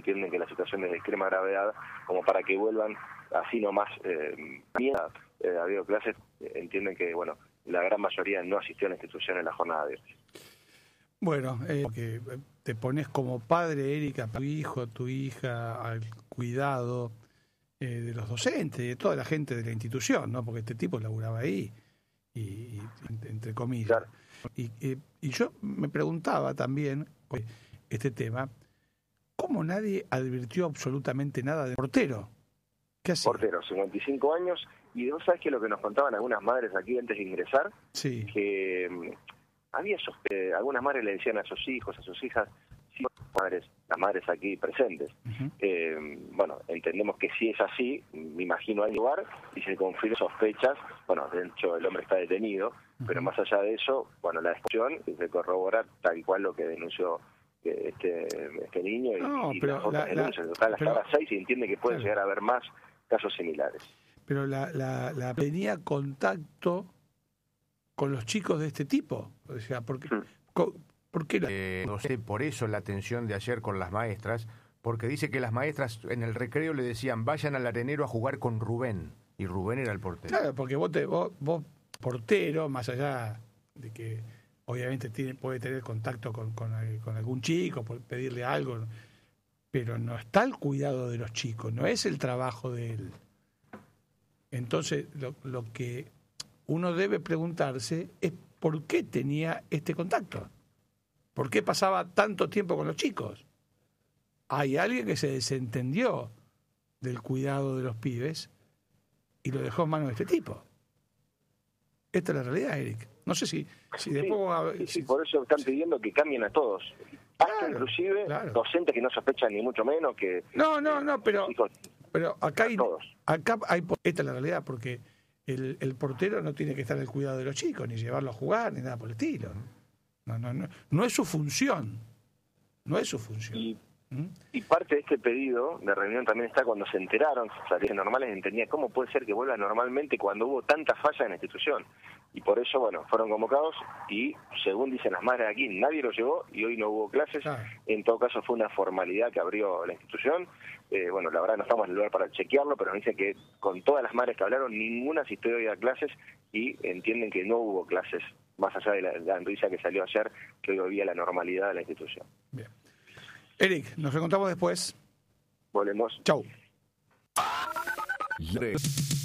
entienden que la situación es de extrema gravedad, como para que vuelvan así nomás. Ha habido clases, entienden que, bueno, la gran mayoría no asistió a la institución en la jornada de hoy. Bueno, porque te pones como padre, Erika, tu hijo, tu hija, al cuidado de los docentes, de toda la gente de la institución, ¿no? Porque este tipo laburaba ahí, y entre comillas. Claro. Y yo me preguntaba también, este tema, ¿cómo nadie advirtió absolutamente nada del portero? ¿Qué hacía? Portero, 55 años, y vos sabés que lo que nos contaban algunas madres aquí antes de ingresar, Sí. que había algunas madres le decían a sus hijos, a sus hijas, sí, las madres aquí presentes. Bueno, entendemos que si es así, me imagino al lugar y se confirman sospechas. Bueno, de hecho el hombre está detenido, pero más allá de eso, bueno, la descripción se corrobora tal cual lo que denunció este niño y las otras denuncias. En total, hasta ahora 6, y entiende que puede llegar a haber más casos similares. Pero tenía contacto con los chicos de este tipo, o sea, ¿por qué no sé, por eso la atención de ayer con las maestras, porque dice que las maestras en el recreo le decían vayan al arenero a jugar con Rubén, y Rubén era el portero. Claro, porque vos portero, más allá de que obviamente puede tener contacto con algún chico, por pedirle algo, pero no está el cuidado de los chicos, no es el trabajo de él. Entonces, lo que uno debe preguntarse es por qué tenía este contacto, por qué pasaba tanto tiempo con los chicos. Hay alguien que se desentendió del cuidado de los pibes y lo dejó en manos de este tipo. Esta es la realidad, Eric. No sé si después... Sí, por eso están pidiendo que cambien a todos. Hasta inclusive docentes que no sospechan ni mucho menos que... No, pero acá hay... Esta es la realidad, porque el portero no tiene que estar en el cuidado de los chicos, ni llevarlos a jugar, ni nada por el estilo. No es su función. No es su función. Y parte de este pedido de reunión también está cuando se enteraron, salieron normales, entendía cómo puede ser que vuelva normalmente cuando hubo tanta falla en la institución. Y por eso, bueno, fueron convocados y, según dicen las madres aquí, nadie lo llevó y hoy no hubo clases. Claro. En todo caso fue una formalidad que abrió la institución. Bueno, la verdad no estamos en el lugar para chequearlo, pero nos dicen que con todas las madres que hablaron, ninguna asistió hoy a clases y entienden que no hubo clases, más allá de la noticia que salió ayer, que hoy volvía la normalidad de la institución. Bien. Eric, nos reencontramos después. Volvemos. Chau.